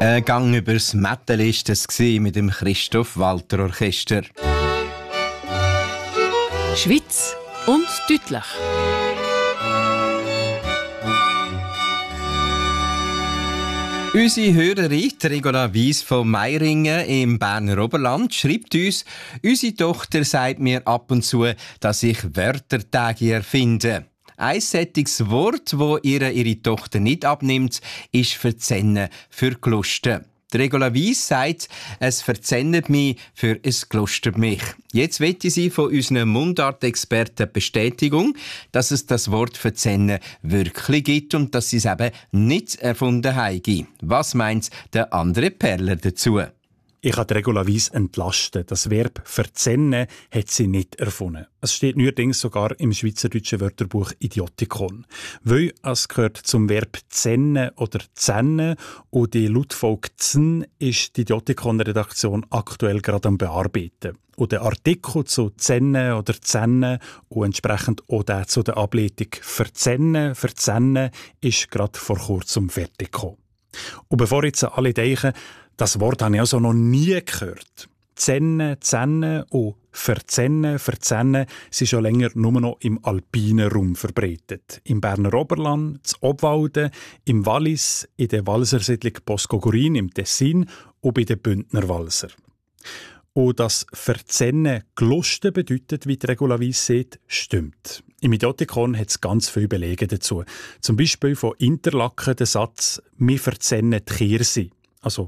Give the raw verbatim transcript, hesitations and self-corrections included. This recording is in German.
Ein Gang übers Metal ist es mit dem Christoph Walter Orchester. Schweiz und deutlich. Unsere Hörerin Regula Weiss von Meiringen im Berner Oberland schreibt uns, unsere Tochter sagt mir ab und zu, dass ich Wörtertage erfinde. Ein solches Wort, das ihr ihre Tochter nicht abnimmt, ist «verzennen» für «glusten». Regula Weiss sagt, es verzennet mich für «es glustert mich». Jetzt möchte sie von unseren Mundartexperten Bestätigung, dass es das Wort «verzennen» wirklich gibt und dass sie es eben nicht erfunden haben. Was meint der andere Perler dazu? Ich kann Regula Weiss entlasten. Das Verb «verzennen» hat sie nicht erfunden. Es steht neuerdings sogar im schweizerdeutschen Wörterbuch Idiotikon. Weil es gehört zum Verb «zennen» oder «zennen» und die Lautfolge «zn» ist die Idiotikon-Redaktion aktuell gerade am Bearbeiten. Und der Artikel zu «zennen» oder «zennen» und entsprechend auch der zu der Ableitung «verzennen», «verzennen» ist gerade vor kurzem fertig gekommen. Und bevor jetzt alle denken, das Wort habe ich also noch nie gehört. Zennen, zennen und verzennen, verzennen sind schon länger nur noch im alpinen Raum verbreitet. Im Berner Oberland, in Obwalden, im Wallis, in der Walsersiedlung Bosco-Gurin im Tessin und bei den Bündner Walser. Und das Verzennen glusten bedeutet, wie die Regula Weiss sagt, stimmt. Im Idiotikon hat es ganz viele Belege dazu. Zum Beispiel von Interlaken der Satz «Wir verzennen die Kirse».